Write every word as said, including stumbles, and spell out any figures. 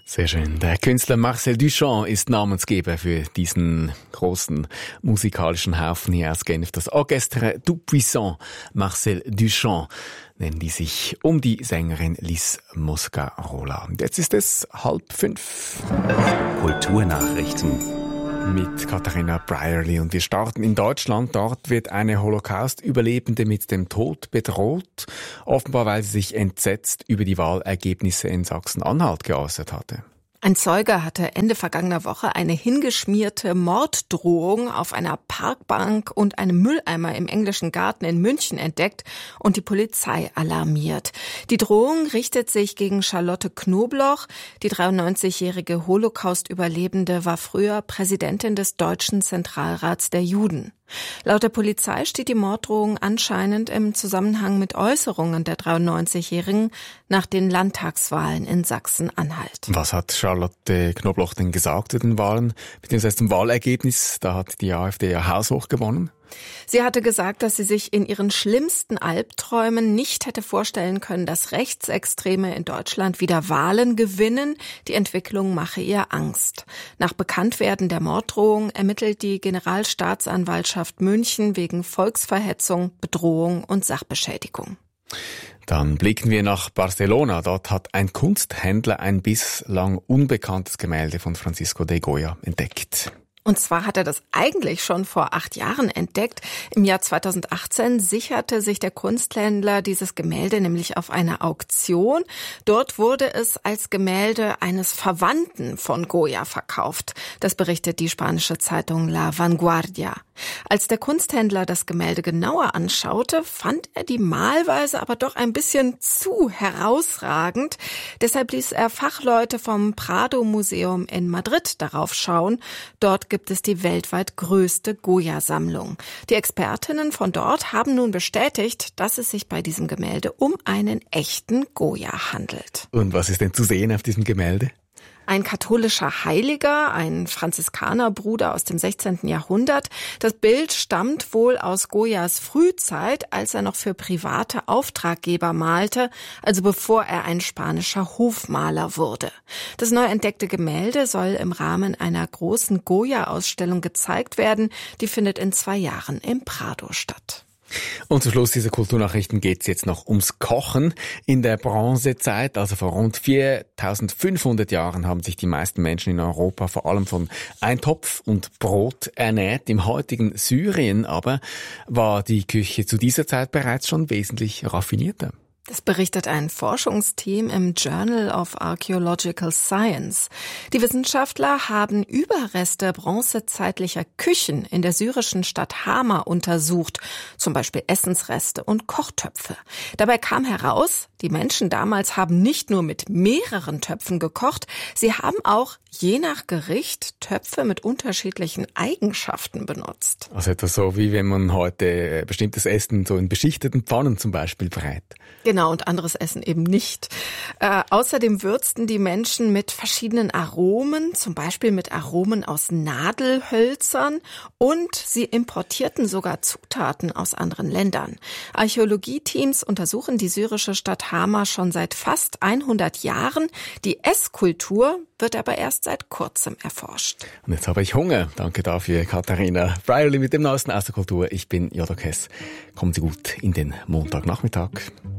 Sehr schön. Der Künstler Marcel Duchamp ist Namensgeber für diesen großen musikalischen Haufen hier aus Genf. Das Orchestre du Puissant Marcel Duchamp nennen die sich um die Sängerin Liz Moscarola. Und jetzt ist es halb fünf. Kulturnachrichten mit Katharina Brierly. Und wir starten in Deutschland. Dort wird eine Holocaust-Überlebende mit dem Tod bedroht. Offenbar, weil sie sich entsetzt über die Wahlergebnisse in Sachsen-Anhalt geäußert hatte. Ein Zeuge hatte Ende vergangener Woche eine hingeschmierte Morddrohung auf einer Parkbank und einem Mülleimer im englischen Garten in München entdeckt und die Polizei alarmiert. Die Drohung richtet sich gegen Charlotte Knobloch. Die dreiundneunzigjährige Holocaust-Überlebende war früher Präsidentin des Deutschen Zentralrats der Juden. Laut der Polizei steht die Morddrohung anscheinend im Zusammenhang mit Äußerungen der dreiundneunzigjährigen nach den Landtagswahlen in Sachsen-Anhalt. Was hat Charlotte Knobloch denn gesagt zu den Wahlen, beziehungsweise zum Wahlergebnis? Da hat die AfD ja haushoch gewonnen. Sie hatte gesagt, dass sie sich in ihren schlimmsten Albträumen nicht hätte vorstellen können, dass Rechtsextreme in Deutschland wieder Wahlen gewinnen. Die Entwicklung mache ihr Angst. Nach Bekanntwerden der Morddrohung ermittelt die Generalstaatsanwaltschaft München wegen Volksverhetzung, Bedrohung und Sachbeschädigung. Dann blicken wir nach Barcelona. Dort hat ein Kunsthändler ein bislang unbekanntes Gemälde von Francisco de Goya entdeckt. Und zwar hat er das eigentlich schon vor acht Jahren entdeckt. Im Jahr zweitausendachtzehn sicherte sich der Kunsthändler dieses Gemälde nämlich auf einer Auktion. Dort wurde es als Gemälde eines Verwandten von Goya verkauft. Das berichtet die spanische Zeitung La Vanguardia. Als der Kunsthändler das Gemälde genauer anschaute, fand er die Malweise aber doch ein bisschen zu herausragend. Deshalb ließ er Fachleute vom Prado-Museum in Madrid darauf schauen. Dort gibt es die weltweit größte Goya-Sammlung. Die Expertinnen von dort haben nun bestätigt, dass es sich bei diesem Gemälde um einen echten Goya handelt. Und was ist denn zu sehen auf diesem Gemälde? Ein katholischer Heiliger, ein Franziskanerbruder aus dem sechzehnten Jahrhundert. Das Bild stammt wohl aus Goyas Frühzeit, als er noch für private Auftraggeber malte, also bevor er ein spanischer Hofmaler wurde. Das neu entdeckte Gemälde soll im Rahmen einer großen Goya-Ausstellung gezeigt werden. Die findet in zwei Jahren im Prado statt. Und zum Schluss dieser Kulturnachrichten geht es jetzt noch ums Kochen. In der Bronzezeit, also vor rund viertausendfünfhundert Jahren, haben sich die meisten Menschen in Europa vor allem von Eintopf und Brot ernährt. Im heutigen Syrien aber war die Küche zu dieser Zeit bereits schon wesentlich raffinierter. Das berichtet ein Forschungsteam im Journal of Archaeological Science. Die Wissenschaftler haben Überreste bronzezeitlicher Küchen in der syrischen Stadt Hama untersucht, zum Beispiel Essensreste und Kochtöpfe. Dabei kam heraus, die Menschen damals haben nicht nur mit mehreren Töpfen gekocht, sie haben auch je nach Gericht Töpfe mit unterschiedlichen Eigenschaften benutzt. Also etwas so, wie wenn man heute bestimmtes Essen so in beschichteten Pfannen zum Beispiel brät. Genau, und anderes Essen eben nicht. Äh, außerdem würzten die Menschen mit verschiedenen Aromen, zum Beispiel mit Aromen aus Nadelhölzern, und sie importierten sogar Zutaten aus anderen Ländern. Archäologieteams untersuchen die syrische Stadt Hama schon seit fast hundert Jahren. Die Esskultur wird aber erst seit kurzem erforscht. Und jetzt habe ich Hunger. Danke dafür, Katharina Brierly mit dem Neuesten aus der Kultur. Ich bin Jodok Hess. Kommen Sie gut in den Montagnachmittag.